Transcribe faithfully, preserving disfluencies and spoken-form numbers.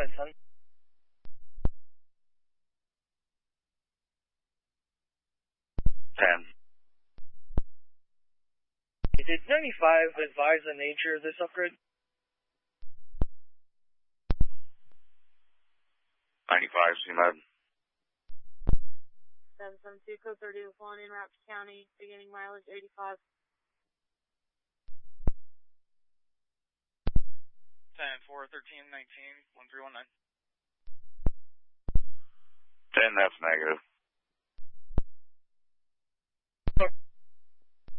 ten. ten. Did ninety-five advise the nature of this upgrade? ninety-five, C-Med. seven seven two, code thirty with one in Raptor County, beginning mileage eighty-five. ten four, thirteen, nineteen, one three one nine. ten, that's negative.